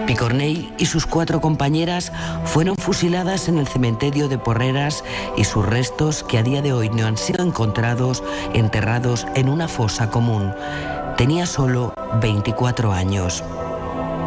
Picornell y sus 4 compañeras fueron fusiladas en el cementerio de Porreras y sus restos, que a día de hoy no han sido encontrados, enterrados en una fosa común. Tenía solo 24 años.